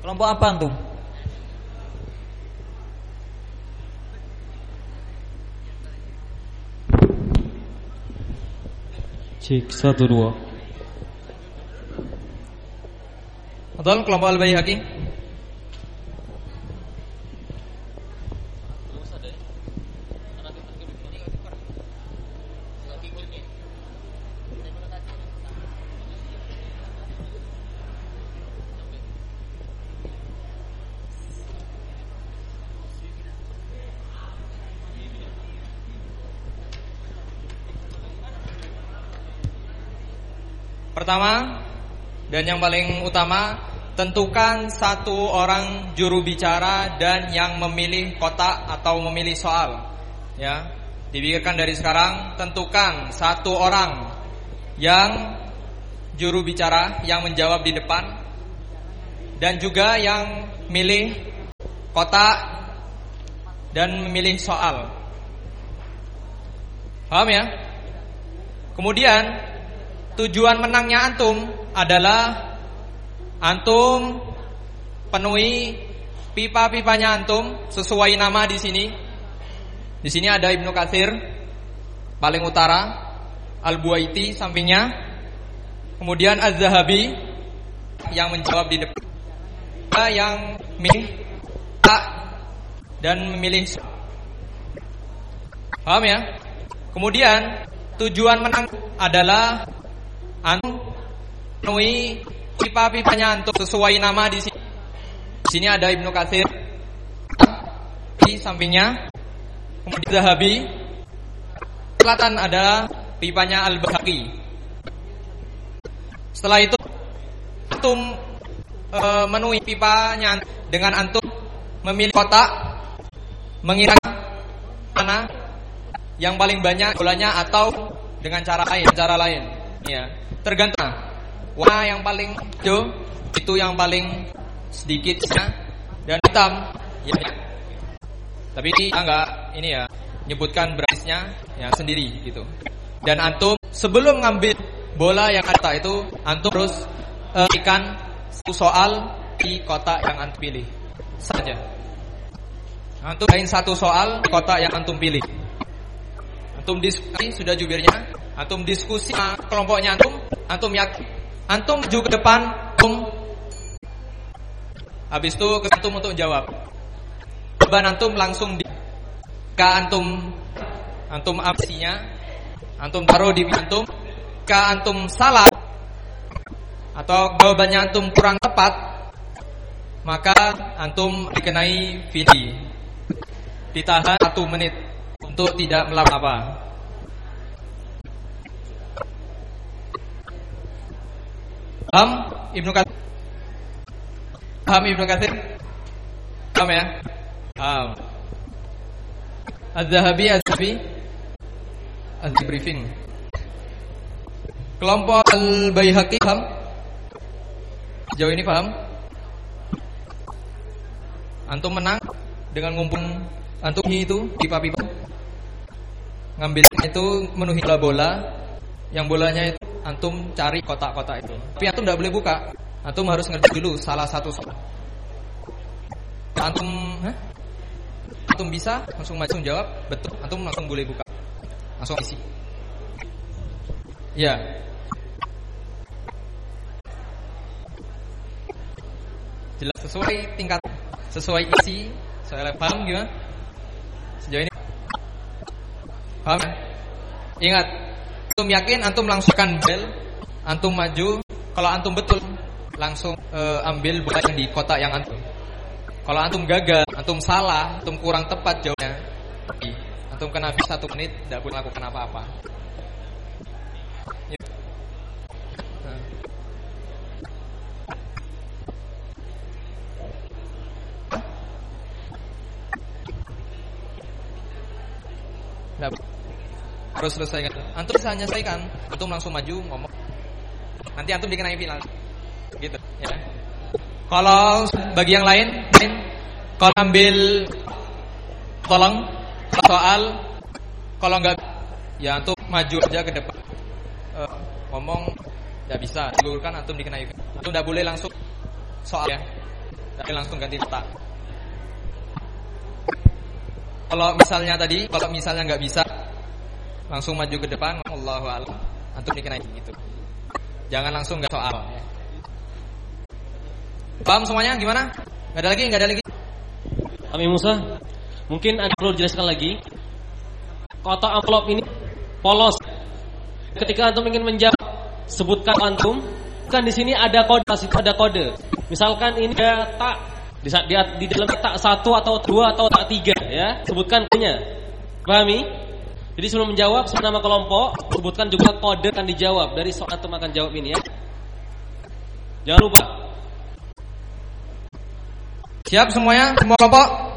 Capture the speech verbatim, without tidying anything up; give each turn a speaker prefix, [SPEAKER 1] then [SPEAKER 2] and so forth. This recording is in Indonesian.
[SPEAKER 1] Kelompok apa antum?
[SPEAKER 2] Cek satu dua.
[SPEAKER 3] Betul, kelompok Al-Baihaqi. Pertama dan yang paling utama, tentukan satu orang juru bicara dan yang memilih kotak atau memilih soal. Ya, dipikirkan dari sekarang. Tentukan satu orang yang juru bicara yang menjawab di depan dan juga yang milih kotak dan memilih soal. Paham ya? Kemudian tujuan menangnya antum adalah antum penuhi pipa-pipanya antum sesuai nama di sini. Di sini ada Ibnu Katsir paling utara, Al-Buaiti sampingnya, kemudian Az-Zahabi yang menjawab di depan, yang milih tak dan memilih. Paham ya? Kemudian tujuan menang adalah antum penuhi pipa-pipanya antum sesuai nama di sini. Di sini ada Ibnu Katsir di sampingnya, kemudian Zahabi. Selatan adalah pipanya Al-Baihaqi. Setelah itu antum e, menuhi pipanya dengan antum memilih kotak, mengira mana yang paling banyak bolanya atau dengan cara lain, cara lain. Ya, tergantung warna yang paling hijau itu yang paling sedikit dan hitam ya. Tapi kita enggak ini ya nyebutkan berasnya ya sendiri gitu. Dan antum sebelum ngambil bola yang ada itu antum terus uh, ikan satu soal di kotak yang antum pilih saja. Antum main satu soal di kotak yang antum pilih. Antum diskusi sudah jubirnya, antum diskusi sama kelompoknya antum, antum yakin, antum maju ke depan, antum habis itu ke antum untuk jawab. Jawaban antum langsung di ke antum, antum absinya, antum taruh di antum. Ke antum salah atau jawabannya antum kurang tepat, maka antum dikenai fidi, ditahan satu menit untuk tidak melakukan apa. Paham Ibnu Katsir? Paham Ibnu Katsir? Paham ya? Paham. Az-Zahabi, Az-Zahabi, Az-Briefing. Kelompok Al-Baihaqi paham? Sejauh ini paham? Antum menang dengan ngumpul antum itu pipa-pipa. Ngambil itu menuhi bola, yang bolanya itu antum cari kotak-kotak itu. Tapi antum tidak boleh buka. Antum harus ngerti dulu salah satu soal. Antum, hah? Antum bisa langsung maju jawab betul. Antum langsung boleh buka, langsung isi. Ya. Jelas sesuai tingkat, sesuai isi. Saya paham gimana? Sejauh ini paham ya? Ingat, antum yakin antum langsungkan bel, antum maju. Kalau antum betul langsung uh, ambil bola yang di kotak yang antum. Kalau antum gagal, antum salah, antum kurang tepat jawabnya, antum kena fee satu menit, tidak boleh lakukan apa-apa. Ya. Nah, harus selesaikan. Antum bisa menyelesaikan, antum langsung maju ngomong. Nanti antum dikenai final. Gitu, ya. Kalau bagi yang lain, kalau ambil tolong soal, kalau enggak ya antum maju aja ke depan. E, ngomong enggak bisa, diluruskan antum dikenai. Antum enggak boleh langsung soal ya. tapi langsung ganti kotak. Kalau misalnya tadi, kalau misalnya nggak bisa, langsung maju ke depan. Allahu a'lam. Antum dikenain gitu. Jangan langsung nggak soal. Paham semuanya? Gimana? Nggak ada lagi? Nggak ada lagi?
[SPEAKER 2] Kami Musa, mungkin ada perlu dijelaskan lagi. Kotak amplop ini polos. Ketika antum ingin menjawab, sebutkan antum. Kan di sini ada kode, ada kode. Misalkan ini ada tak di, di, di dalam tak satu atau dua atau tak tiga, ya. Sebutkan kodenya. Pahami? Jadi sebelum menjawab sebut nama kelompok, sebutkan juga kode akan dijawab dari soal antum akan jawab ini, ya. Jangan lupa.
[SPEAKER 3] Siap semuanya? Semua kelompok?